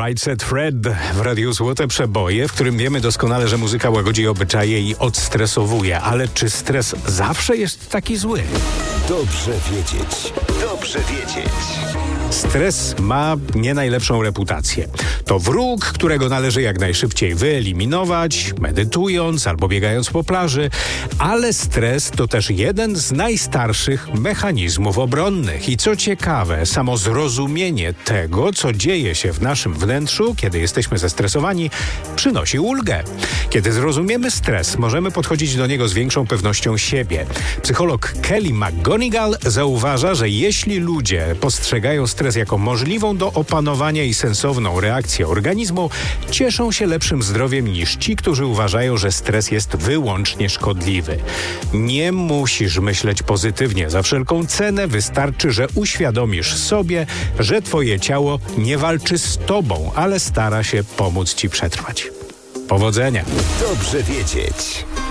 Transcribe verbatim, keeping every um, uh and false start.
Right Said Fred w Radiu Złote Przeboje, w którym wiemy doskonale, że muzyka łagodzi obyczaje i odstresowuje. Ale czy stres zawsze jest taki zły? Dobrze wiedzieć. Dobrze wiedzieć. Stres ma nie najlepszą reputację. To wróg, którego należy jak najszybciej wyeliminować, medytując albo biegając po plaży, ale stres to też jeden z najstarszych mechanizmów obronnych. I co ciekawe, samo zrozumienie tego, co dzieje się w naszym wnętrzu, kiedy jesteśmy zestresowani, przynosi ulgę. Kiedy zrozumiemy stres, możemy podchodzić do niego z większą pewnością siebie. Psycholog Kelly McGonigal zauważa, że jeśli ludzie postrzegają stres jako możliwą do opanowania i sensowną reakcję organizmu, cieszą się lepszym zdrowiem niż ci, którzy uważają, że stres jest wyłącznie szkodliwy. Nie musisz myśleć pozytywnie za wszelką cenę, wystarczy, że uświadomisz sobie, że twoje ciało nie walczy z tobą, ale stara się pomóc ci przetrwać. Powodzenia! Dobrze wiedzieć.